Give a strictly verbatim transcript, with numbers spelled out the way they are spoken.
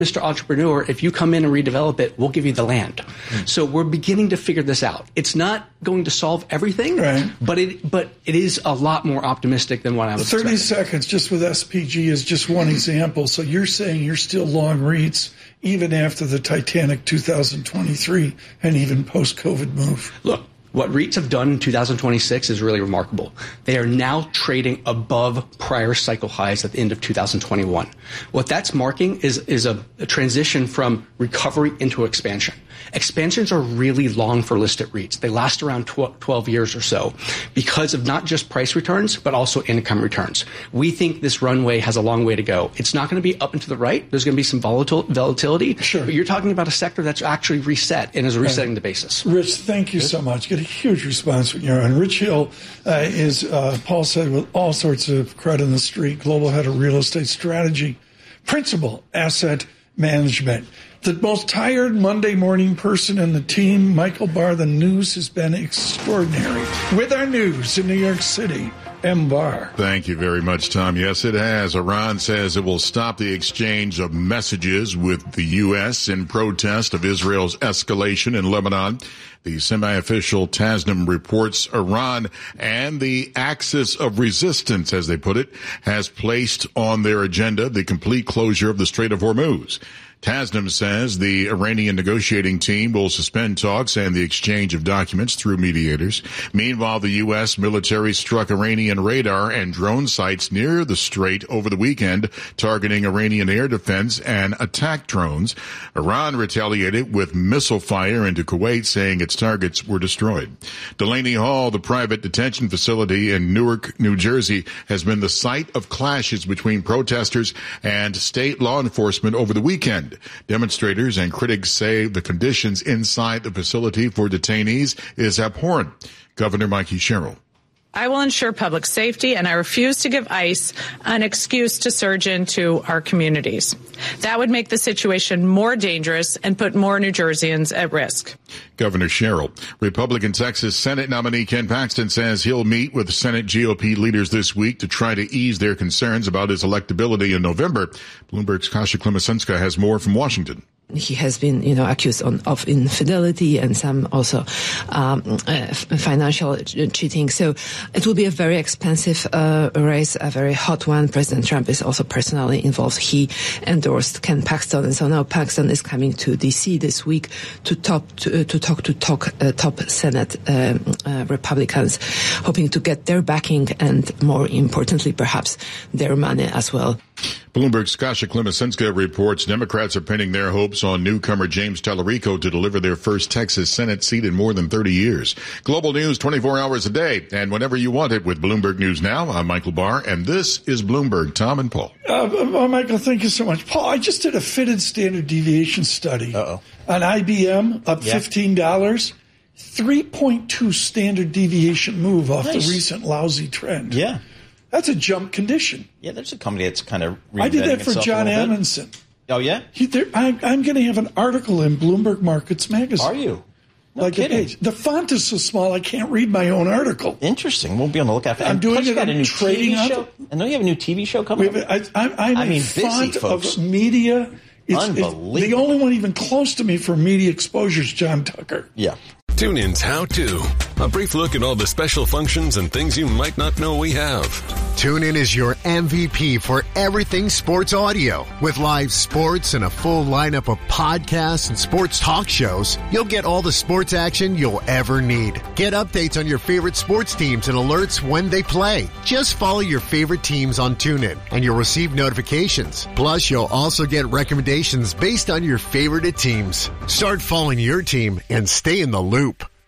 Mister Entrepreneur, if you come in and redevelop it, we'll give you the land. Mm. So we're beginning to figure this out. It's not going to solve everything, right. but it but it is a lot more optimistic than what I was thirty expecting. seconds just with S P G is just one example. So you're saying you're still long REITs even after the Titanic two thousand twenty-three and even post-COVID move? Look. What REITs have done in two thousand twenty-six is really remarkable. They are now trading above prior cycle highs at the end of two thousand twenty-one. What that's marking is, is a, a transition from recovery into expansion. Expansions are really long for listed REITs. They last around twelve years or so because of not just price returns, but also income returns. We think this runway has a long way to go. It's not going to be up and to the right. There's going to be some volatile, volatility. Sure. But you're talking about a sector that's actually reset and is resetting the basis. Rich, thank you so much. Get a huge response when you're on. Rich Hill uh, is, uh, Paul said, with all sorts of credit in the street, global head of real estate strategy, principal asset management. The most tired Monday morning person in the team, Michael Barr. The news has been extraordinary. With our news in New York City, M. Barr. Thank you very much, Tom. Yes, it has. Iran says it will stop the exchange of messages with the U S in protest of Israel's escalation in Lebanon. The semi-official Tasnim reports Iran and the axis of resistance, as they put it, has placed on their agenda the complete closure of the Strait of Hormuz. Tasnim says the Iranian negotiating team will suspend talks and the exchange of documents through mediators. Meanwhile, the U S military struck Iranian radar and drone sites near the strait over the weekend, targeting Iranian air defense and attack drones. Iran retaliated with missile fire into Kuwait, saying its targets were destroyed. Delaney Hall, the private detention facility in Newark, New Jersey, has been the site of clashes between protesters and state law enforcement over the weekend. Demonstrators and critics say the conditions inside the facility for detainees is abhorrent. Governor Mikey Sherrill. I will ensure public safety, and I refuse to give ICE an excuse to surge into our communities. That would make the situation more dangerous and put more New Jerseyans at risk. Governor Sherrill. Republican Texas Senate nominee Ken Paxton says he'll meet with Senate G O P leaders this week to try to ease their concerns about his electability in November. Bloomberg's Kasia Klimasenska has more from Washington. He has been, you know, accused on, of infidelity and some also um, uh, financial cheating. So it will be a very expensive uh, race, a very hot one. President Trump is also personally involved. He endorsed Ken Paxton, and so now Paxton is coming to D C this week to talk to, uh, to talk to talk uh, top Senate um, uh, Republicans, hoping to get their backing and, more importantly, perhaps their money as well. Bloomberg's Kasia Klimasenska reports Democrats are pinning their hopes on newcomer James Tallarico to deliver their first Texas Senate seat in more than thirty years. Global news twenty-four hours a day and whenever you want it with Bloomberg News Now. I'm Michael Barr, and this is Bloomberg. Tom and Paul. Uh, uh, Michael, thank you so much. Paul, I just did a fitted standard deviation study Uh-oh. on I B M, up yeah. fifteen dollars. three point two standard deviation move off nice. the recent lousy trend. Yeah. That's a jump condition. Yeah, there's a company that's kind of reinventing I did that for John Amundsen. Oh, yeah? He, there, I, I'm going to have an article in Bloomberg Markets Magazine. Are you? No like kidding. A page. The font is so small I can't read my own article. Interesting. We'll be on the lookout for that. I'm doing Plus it. Got I'm a new trading T V show. I know you have a new T V show coming up. I, I, I'm I mean, a font busy, folks. of media. It's, Unbelievable. It's, the only one even close to me for media exposure is John Tucker. Yeah. TuneIn's How To. A brief look at all the special functions and things you might not know we have. TuneIn is your M V P for everything sports audio. With live sports and a full lineup of podcasts and sports talk shows, you'll get all the sports action you'll ever need. Get updates on your favorite sports teams and alerts when they play. Just follow your favorite teams on TuneIn and you'll receive notifications. Plus, you'll also get recommendations based on your favorite teams. Start following your team and stay in the loop.